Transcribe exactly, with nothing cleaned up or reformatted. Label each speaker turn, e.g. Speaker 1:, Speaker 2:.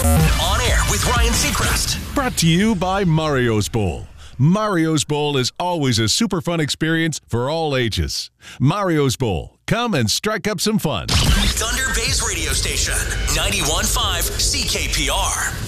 Speaker 1: On air with Ryan Seacrest.
Speaker 2: Brought to you by Mario's Bowl. Mario's Bowl is always a super fun experience for all ages. Mario's Bowl. Come and strike up some fun.
Speaker 1: Thunder Bay's radio station, ninety-one point five C K P R.